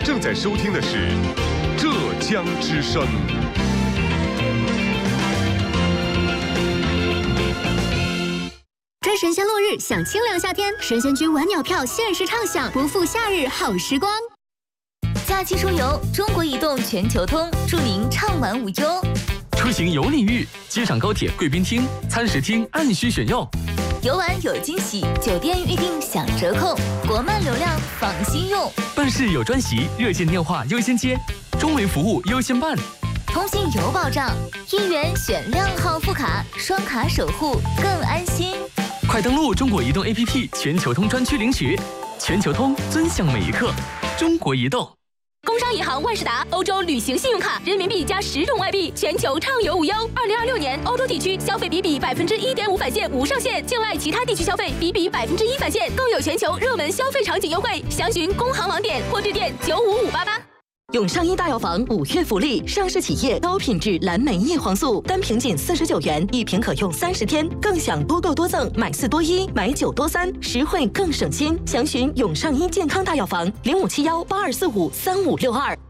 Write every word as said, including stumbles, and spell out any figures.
正在收听的是浙江之声。 追神仙落日，享清凉夏天，神仙居晚鸟票限时畅享，不负夏日好时光。 假期出游，中国移动全球通，祝您畅玩无忧。 出行有礼遇，机场高铁贵宾厅、餐食厅按需选用。 游玩有惊喜，酒店预订享折扣，国漫流量放心用。 办事有专席，热线电话优先接，中维服务优先办。 通信有保障，一元选靓号副卡，双卡守护更安心。 快登录中国移动 A P P 全球通专区领取，全球通尊享每一刻。中国移动。 工商银行万事达欧洲旅行信用卡，人民币加十种外币，全球畅游无忧。二零二六年欧洲地区消费比比百分之一点五返现无上限，境外其他地区消费比比百分之一返现，更有全球热门消费场景优惠。详询工行网点或致电九五五八八。 永上一大药房五月福利，上市企业高品质蓝莓叶黄素，单瓶仅四十九元，一瓶可用三十天，更享多购多赠，买四多一，买九多三，实惠更省心。详询永上一健康大药房零五七幺八二四五三五六二。